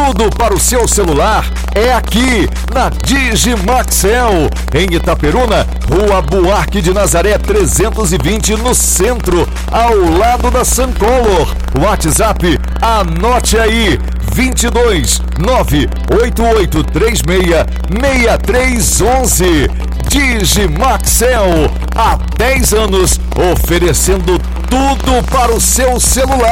Tudo para o seu celular é aqui na Digimaxel, em Itaperuna, Rua Buarque de Nazaré 320, no centro, ao lado da Suncolor. WhatsApp, anote aí, 22 98836 6311. Digimaxel, há 10 anos, oferecendo tudo para o seu celular.